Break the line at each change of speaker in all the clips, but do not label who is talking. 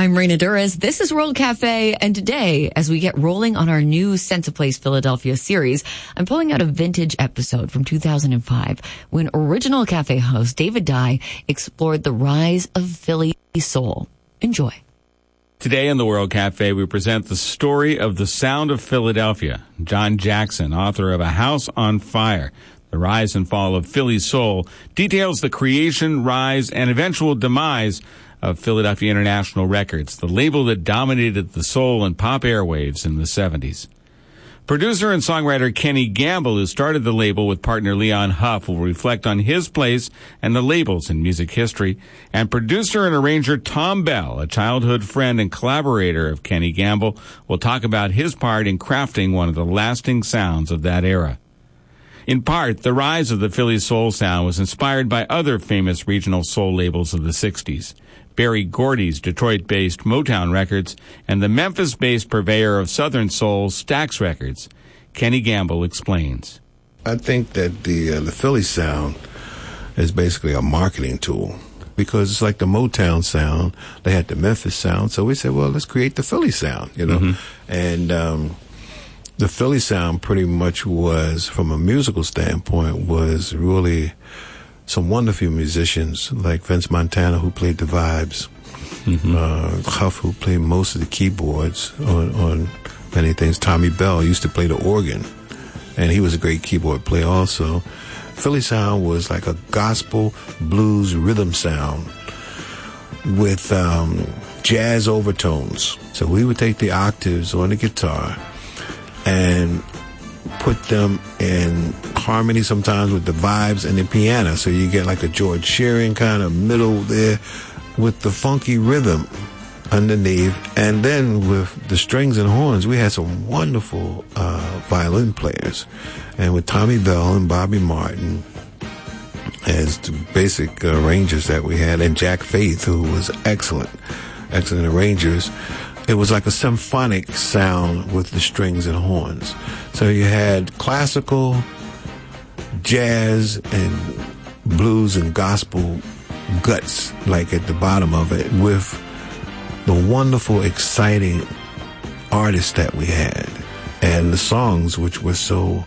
I'm Raina Duras. This is World Cafe, and today, as we get rolling on our new Sense of Place Philadelphia series, I'm pulling out a vintage episode from 2005 when original cafe host David Dye explored the rise of Philly soul. Enjoy.
Today on the World Cafe, we present the story of the sound of Philadelphia. John Jackson, author of A House on Fire, The Rise and Fall of Philly Soul, details the creation, rise, and eventual demise of Philadelphia International Records, the label that dominated the soul and pop airwaves in the 70s. Producer and songwriter Kenny Gamble, who started the label with partner Leon Huff, will reflect on his place and the labels in music history. And producer and arranger Tom Bell, a childhood friend and collaborator of Kenny Gamble, will talk about his part in crafting one of the lasting sounds of that era. In part, the rise of the Philly soul sound was inspired by other famous regional soul labels of the 60s. Berry Gordy's Detroit-based Motown Records, and the Memphis-based purveyor of Southern soul, Stax Records. Kenny Gamble explains.
I think that the Philly sound is basically a marketing tool because it's like the Motown sound. They had the Memphis sound, so we said, well, let's create the Philly sound, you know. Mm-hmm. And the Philly sound pretty much was, from a musical standpoint, was really some wonderful musicians like Vince Montana, who played the vibes, Huff, who played most of the keyboards on many things. Tommy Bell used to play the organ, and he was a great keyboard player also. Philly sound was like a gospel blues rhythm sound with jazz overtones. So we would take the octaves on the guitar and put them in harmony sometimes with the vibes and the piano. So you get like a George Shearing kind of middle there with the funky rhythm underneath. And then with the strings and horns, we had some wonderful violin players. And with Tommy Bell and Bobby Martin as the basic arrangers that we had, and Jack Faith, who was excellent arrangers, it was like a symphonic sound with the strings and horns. So you had classical, jazz, and blues and gospel guts, like at the bottom of it, with the wonderful, exciting artists that we had. And the songs, which were so,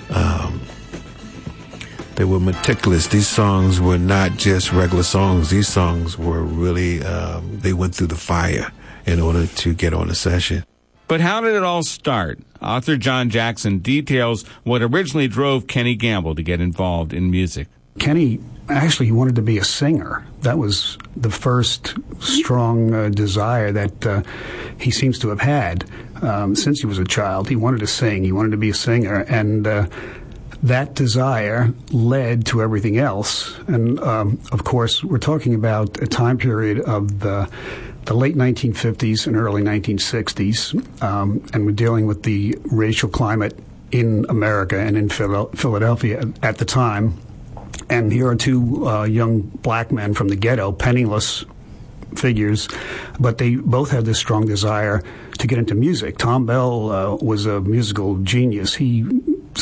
they were meticulous. These songs were not just regular songs. These songs were really, they went through the fire in order to get on a session.
But how did it all start? Author John Jackson details what originally drove Kenny Gamble to get involved in music.
Kenny actually wanted to be a singer. That was the first strong desire that he seems to have had since he was a child. He wanted to sing. He wanted to be a singer. And that desire led to everything else. And, of course, we're talking about a time period of the late 1950s and early 1960s, and we're dealing with the racial climate in America and in Philadelphia at the time. And here are two young black men from the ghetto, penniless figures, but they both had this strong desire to get into music. Tom Bell was a musical genius. He